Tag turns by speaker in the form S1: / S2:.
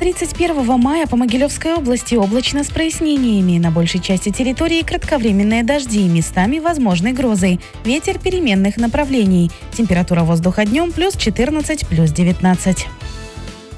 S1: 31 мая по Могилевской области облачно с прояснениями. На большей части территории кратковременные дожди, местами возможны грозы. Ветер переменных направлений. Температура воздуха днем +14, +19.